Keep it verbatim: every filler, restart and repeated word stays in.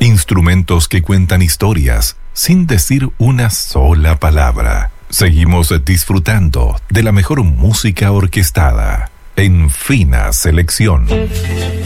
Instrumentos que cuentan historias sin decir una sola palabra. Seguimos disfrutando de la mejor música orquestada en Fina Selección.